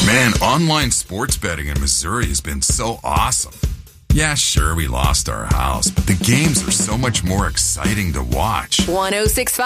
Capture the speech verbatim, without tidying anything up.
Man, online sports betting in Missouri has been so awesome. Yeah, sure, we lost our house, but the games are so much more exciting to watch. one oh six point five